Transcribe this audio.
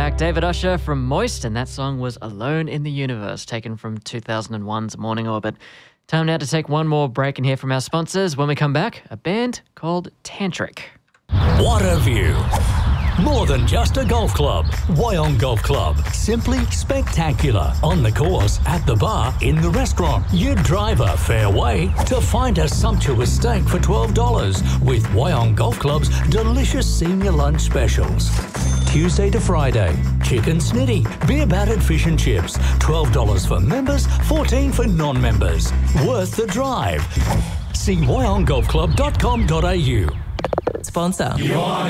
back. David Usher from Moist, and that song was Alone in the Universe, taken from 2001's Morning Orbit. Time now to take one more break and hear from our sponsors. When we come back, a band called Tantric. What a view. More than just a golf club. Wyong Golf Club. Simply spectacular. On the course, at the bar, in the restaurant. You drive a fair way to find a sumptuous steak for $12 with Wyong Golf Club's delicious senior lunch specials. Tuesday to Friday. Chicken snitty, beer battered fish and chips. $12 for members, $14 for non-members. Worth the drive. See wyonggolfclub.com.au. Sponsor.